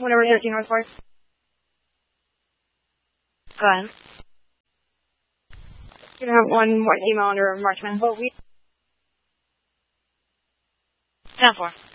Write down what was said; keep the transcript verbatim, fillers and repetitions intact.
Whenever thirteen North Fourth. Go ahead. You have one more email under Marchman. ten four.